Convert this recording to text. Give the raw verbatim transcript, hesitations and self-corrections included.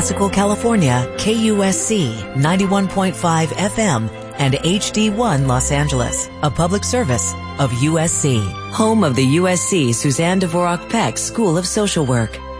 Classical California, K U S C ninety-one point five F M, and H D one Los Angeles, a public service of U S C, home of the U S C Suzanne Dvorak Peck School of Social Work.